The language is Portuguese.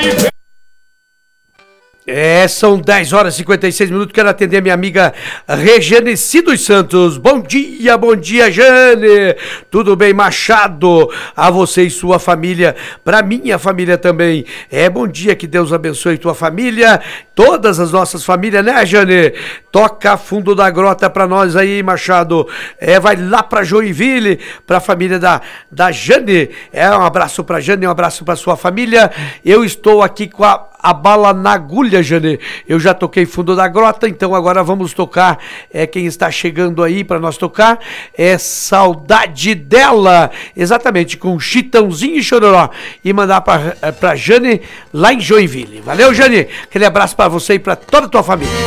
São 10 horas e 56 minutos. Quero atender a minha amiga Regeneci dos Santos. Bom dia, Jane. Tudo bem, Machado? A você e sua família, pra minha família também. Bom dia, que Deus abençoe tua família, todas as nossas famílias, né, Jane? Toca fundo da grota pra nós aí, Machado. Vai lá pra Joinville, pra família da Jane. Um abraço pra Jane, um abraço pra sua família. Eu estou aqui com a bala na agulha, Jane. Eu já toquei fundo da grota, então agora vamos tocar. Quem está chegando aí para nós tocar é Saudade Dela, exatamente, com Chitãozinho e Chororó, e mandar para Jane lá em Joinville. Valeu, Jane. Aquele abraço para você e para toda a tua família.